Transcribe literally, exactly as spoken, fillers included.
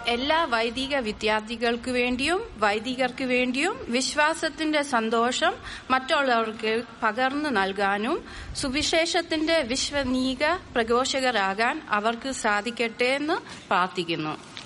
എല്ലാ വൈദിക വിദ്യാർത്ഥികൾക്ക് വേണ്ടിയും വൈദികർക്ക് വേണ്ടിയും വിശ്വാസത്തിന്റെ സന്തോഷം മറ്റുള്ളവർക്ക് പകർന്നു നൽകാനും സുവിശേഷത്തിന്റെ വിശ്വനീയ പ്രഘോഷകരാകാൻ അവർക്ക് സാധിക്കട്ടെ എന്ന് പ്രാർത്ഥിക്കുന്നു.